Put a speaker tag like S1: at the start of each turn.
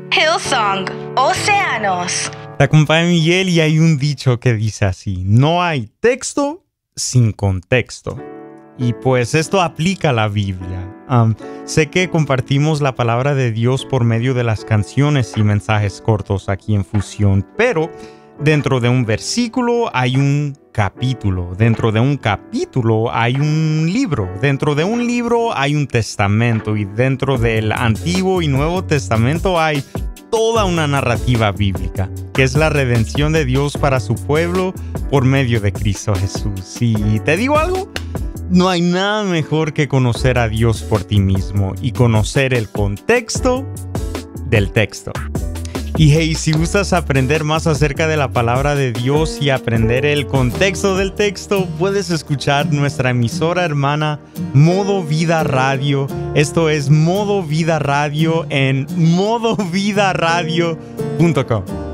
S1: Hillsong, Océanos.
S2: Te acompaña Miguel y hay un dicho que dice así: no hay texto sin contexto. Y pues esto aplica a la Biblia. Sé que compartimos la palabra de Dios por medio de las canciones y mensajes cortos aquí en Fusión, pero dentro de un versículo hay un capítulo, dentro de un capítulo hay un libro, dentro de un libro hay un testamento y dentro del Antiguo y Nuevo Testamento hay toda una narrativa bíblica, que es la redención de Dios para su pueblo por medio de Cristo Jesús. Y te digo algo, no hay nada mejor que conocer a Dios por ti mismo y conocer el contexto del texto. Y hey, si gustas aprender más acerca de la palabra de Dios y aprender el contexto del texto, puedes escuchar nuestra emisora hermana Modo Vida Radio. Esto es Modo Vida Radio en modovidaradio.com.